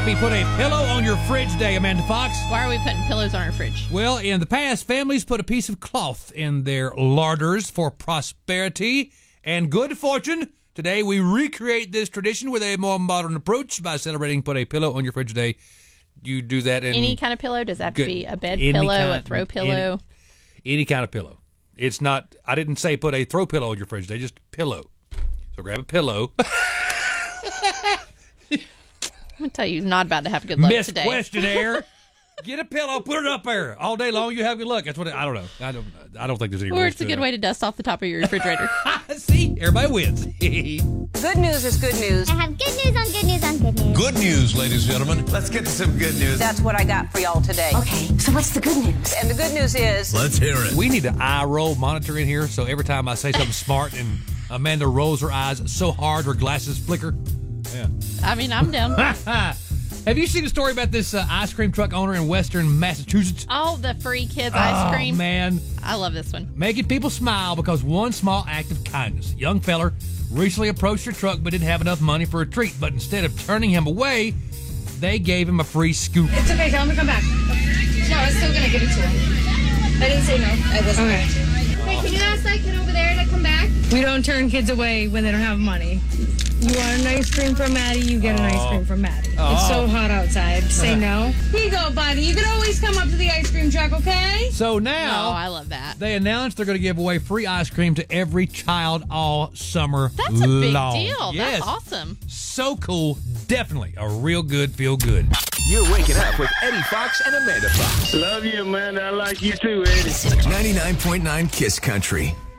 Happy Put a Pillow on Your Fridge Day, Amanda Fox. Why are we putting pillows on our fridge? Well, in the past, families put a piece of cloth in their larders for prosperity and good fortune. Today, we recreate this tradition with a more modern approach by celebrating Put a Pillow on Your Fridge Day. You do that in... Any kind of pillow? Does it have to be a bed pillow, a throw pillow? Any kind of pillow. It's not... I didn't say put a throw pillow on your fridge day, just pillow. So grab a pillow. I'm going to tell you, you're not about to have good luck Miss today. Questionnaire. Get a pillow, put it up there. All day long, you have good luck. That's what I don't know. I don't think there's any Or it's a good way to dust off the top of your refrigerator. See? Everybody wins. Good news is good news. I have good news on good news on good news. Good news, ladies and gentlemen. Let's get to some good news. That's what I got for y'all today. Okay, so what's the good news? And the good news is... Let's hear it. We need an eye roll monitor in here, so every time I say something smart and Amanda rolls her eyes so hard her glasses flicker. Yeah. I mean, I'm down. Have you seen a story about this ice cream truck owner in western Massachusetts? Oh, the free kids ice cream. Oh, man. I love this one. Making people smile because one small act of kindness. A young feller recently approached her truck but didn't have enough money for a treat. But instead of turning him away, they gave him a free scoop. It's okay, tell him to come back. No, I was still going to give it to him. I didn't say no. I wasn't. Okay. Hey, can you ask that kid over there to come back? We don't turn kids away when they don't have money. You want an ice cream from Maddie, you get an ice cream from Maddie. It's so hot outside. Say no. Here you go, buddy. You can always come up to the ice cream truck, okay? So now, Oh, I love that. they announced they're going to give away free ice cream to every child all summer That's a big long. deal. Yes. That's awesome. So cool. Definitely a real good feel good. You're waking up with Eddie Fox and Amanda Fox. Love you, Amanda. I like you too, Eddie. 99.9 Kiss Country.